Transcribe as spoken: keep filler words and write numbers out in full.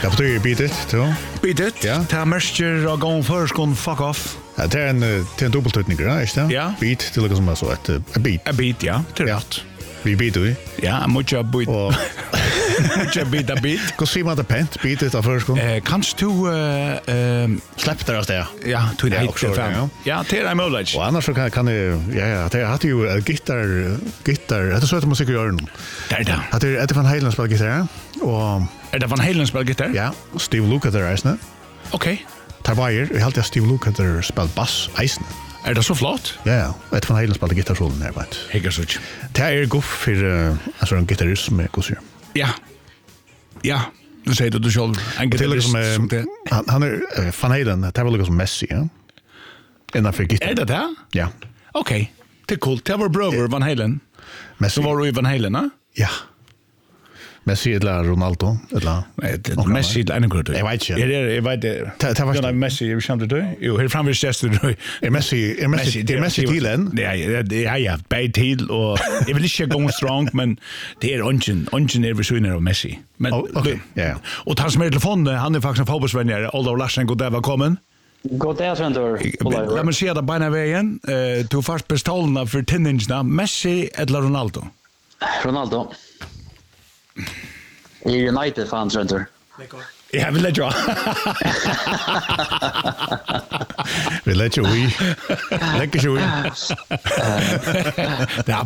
Hva betyr beat it, tror Beat it? Ja. Ta mersker og gåen førskån fuck off. Ja, det er en, det er en dobbelttøytning, ikke det? Ja. Beat, det er liksom så et, et beat. A beat, ja. Til Ja. rett. Vi beat vi. Ja, mye beat. Og Mye beat a beat. hva sier man det pent? Beat it av førskål? Eh, kanst du... eh, eh, Släpp det av sted. ja, du Ja, er också, helt fram. ja. Ja, til er mulig. Og annars så kan, kan jeg, ja, ja, det hadde jo uh, gitar, gitar, det er så at musik i øren. Det er det. Det er Eddie Van Halen spiller gitar, og Er det Van Halen spiller gitar? ja, Steve Lukather eisne. Ok. Tar veier, jeg halte at Steve Lukather spiller bass eisne. Er det så flott? Ja, ja, Eddie Van Halen spiller gitarsolen her, vet. Hikker så ikke. Det er god for uh, altså, en gitarist med hvordan Ja. Ja. Du sier det du selv. En det er gitarist liksom, som uh, det. han, han er, uh, Van Halen, det er vel liksom Messi, ja? Innenfor gitar. Er det det? Ja, Ok. Det er kult. Det var brøver Van Halen. Messi. Så var du i Van Halen, da? Ja. Messi eller Ronaldo, eller... Nej, det är Messi till en grund. Jag vet inte. Är det jag vet det. Ta- ta värsta. Ja, Messi, jag kände det. Jo, här framme gäster då. Er Messi, er Messi, det er Messi til en? Nej, det är ja, bad till och jag vill inte gå strong, men det är ungen, ungen är försvinner av Messi. Men Oh, okej, ja, ja. Och han som är telefonen, han är faktiskt en fotbollsvänjare. Oldar Larsen god där var kommen. God dag, Sventor. Låt mig se det beina vägen. Eh, du fast pistolerna för tinningarna. Messi eller Ronaldo? Ronaldo. I United fan, Sventor. Jag vill lägga. Vi lägger ju i. Lägger ju i. Det